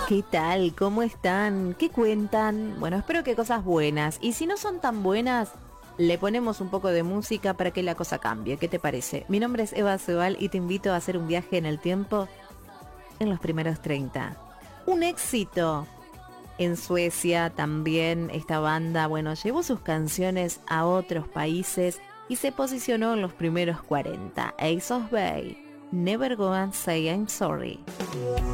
¿Qué tal? ¿Cómo están? ¿Qué cuentan? Bueno, espero que cosas buenas. Y si no son tan buenas, le ponemos un poco de música para que la cosa cambie. ¿Qué te parece? Mi nombre es Eva Sebal y te invito a hacer un viaje en el tiempo en los primeros 30. Un éxito. En Suecia también esta banda, bueno, llevó sus canciones a otros países y se posicionó en los primeros 40. Ace of Base, Never Go and Say I'm Sorry.